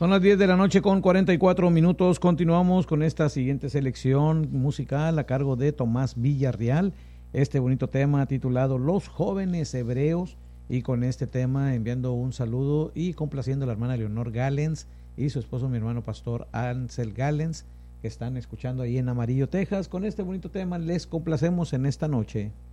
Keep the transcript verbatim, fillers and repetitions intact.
Son las diez de la noche con cuarenta y cuatro minutos. Continuamos con esta siguiente selección musical a cargo de Tomás Villarreal. Este bonito tema titulado Los Jóvenes Hebreos. Y con este tema enviando un saludo y complaciendo a la hermana Leonor Galens y su esposo, mi hermano pastor Ansel Galens, que están escuchando ahí en Amarillo, Texas. Con este bonito tema les complacemos en esta noche.